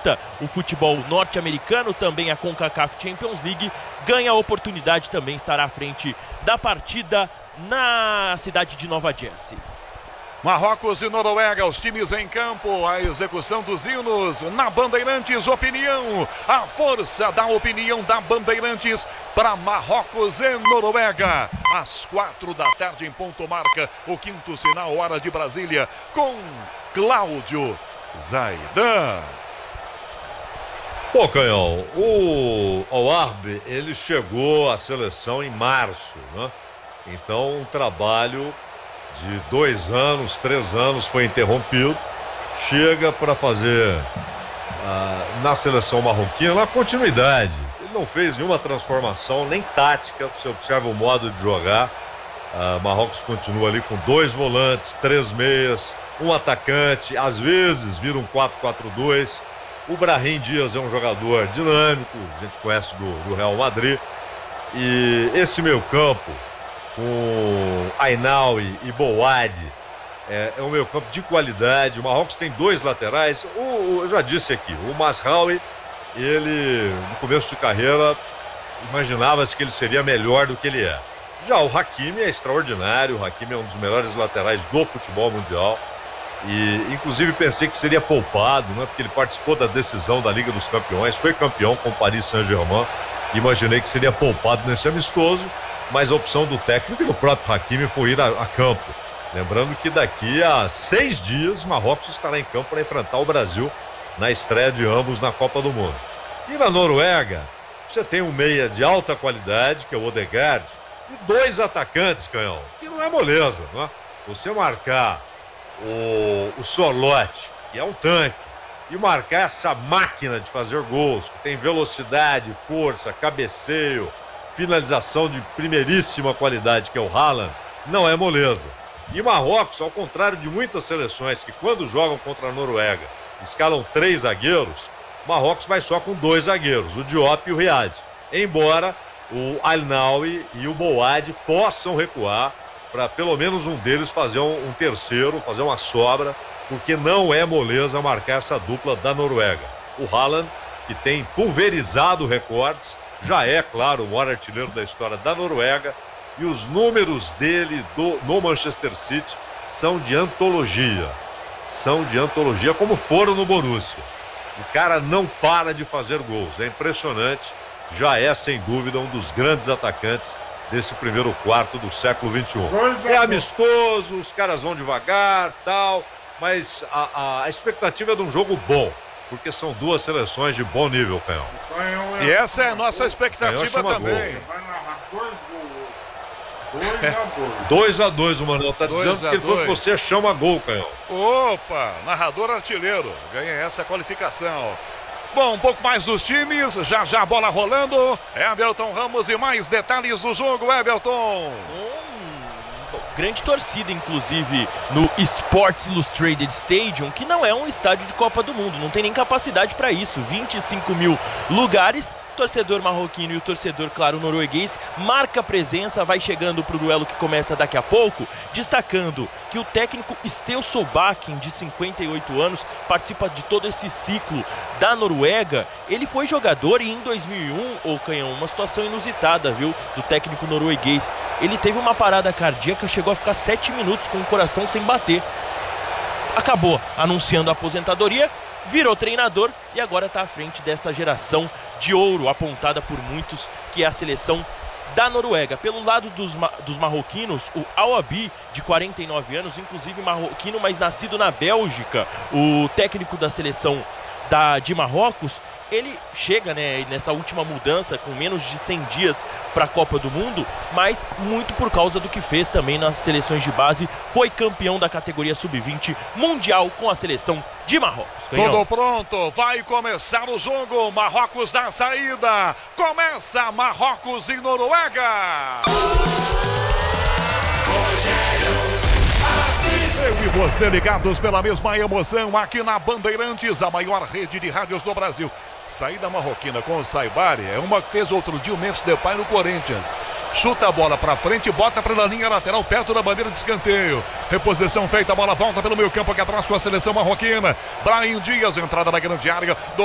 conquista o futebol norte-americano, também a CONCACAF Champions League, ganha a oportunidade também estar à frente da partida na cidade de Nova Jersey. Marrocos e Noruega, os times em campo, a execução dos hinos na Bandeirantes, opinião, a força da opinião da Bandeirantes para Marrocos e Noruega, às 4 da tarde em ponto marca, o quinto sinal, hora de Brasília, com Cláudio Zaidan. Pô, Canhão, o Aouarbe, ele chegou à seleção em março, né? Então, um trabalho de 2 anos, 3 anos foi interrompido. Chega para fazer na seleção marroquina na continuidade. Ele não fez nenhuma transformação, nem tática. Você observa o modo de jogar. Marrocos continua ali com 2 volantes, 3 meias, um atacante. Às vezes vira um 4-4-2. O Brahim Dias é um jogador dinâmico, a gente conhece do Real Madrid. E esse meio campo, com Ainaoui e Bouadi, é um meio campo de qualidade. O Marrocos tem 2 laterais. Eu já disse aqui, o Mazraoui, ele no começo de carreira imaginava-se que ele seria melhor do que ele é. Já o Hakimi é extraordinário. O Hakimi é um dos melhores laterais do futebol mundial. E inclusive pensei que seria poupado, né? Porque ele participou da decisão da Liga dos Campeões, foi campeão com o Paris Saint-Germain. Imaginei que seria poupado nesse amistoso, mas a opção do técnico e do próprio Hakimi foi ir a campo. Lembrando que daqui a 6 dias Marrocos estará em campo para enfrentar o Brasil na estreia de ambos na Copa do Mundo. E na Noruega, você tem um meia de alta qualidade, que é o Odegaard, e 2 atacantes, Canhão, que não é moleza, não é? Você marcar o Sorloth, que é um tanque, e marcar essa máquina de fazer gols, que tem velocidade, força, cabeceio, finalização de primeiríssima qualidade, que é o Haaland, não é moleza. E Marrocos, ao contrário de muitas seleções que quando jogam contra a Noruega escalam 3 zagueiros, Marrocos vai só com 2 zagueiros, o Diop e o Riad. Embora o Ainaoui e o Bouadi possam recuar para pelo menos um deles fazer um terceiro, fazer uma sobra, porque não é moleza marcar essa dupla da Noruega. O Haaland, que tem pulverizado recordes, já é, claro, o maior artilheiro da história da Noruega, e os números dele no Manchester City são de antologia. São de antologia, como foram no Borussia. O cara não para de fazer gols, é impressionante. Já é, sem dúvida, um dos grandes atacantes desse primeiro quarto do século XXI. É amistoso, os caras vão devagar, tal, mas a expectativa é de um jogo bom, porque são 2 seleções de bom nível, Canhão. E essa é a nossa expectativa também. Vai narrar 2 2-2, gols. o Manuel tá dizendo que ele falou que você chama gol, Canhão. Opa, narrador artilheiro, ganha essa qualificação. Bom, um pouco mais dos times, já a bola rolando. Everton Ramos e mais detalhes do jogo, Everton. Grande torcida, inclusive, no Sports Illustrated Stadium, que não é um estádio de Copa do Mundo, não tem nem capacidade para isso. 25 mil lugares. Torcedor marroquino e o torcedor, claro, norueguês, marca presença, vai chegando para o duelo que começa daqui a pouco, destacando que o técnico Steel Solbakken, de 58 anos, participa de todo esse ciclo da Noruega. Ele foi jogador e em 2001, Canhão, uma situação inusitada, viu, do técnico norueguês. Ele teve uma parada cardíaca, chegou a ficar 7 minutos com o coração sem bater. Acabou anunciando a aposentadoria, virou treinador e agora está à frente dessa geração de ouro apontada por muitos, que é a seleção da Noruega. Pelo lado dos marroquinos, o Aouabi, de 49 anos, inclusive marroquino, mas nascido na Bélgica, o técnico da seleção de Marrocos, ele chega, né, nessa última mudança com menos de 100 dias para a Copa do Mundo, mas muito por causa do que fez também nas seleções de base. Foi campeão da categoria sub-20 mundial com a seleção de Marrocos. Tudo pronto, vai começar o jogo. Marrocos na saída. Começa Marrocos e Noruega. Eu e você ligados pela mesma emoção aqui na Bandeirantes, a maior rede de rádios do Brasil. Saída marroquina com o Saibari é uma que fez outro dia o Memphis Depay no Corinthians. Chuta a bola pra frente, bota pra linha lateral perto da bandeira de escanteio. Reposição feita, a bola volta pelo meio campo aqui atrás com a seleção marroquina. Brahim Dias, entrada na grande área.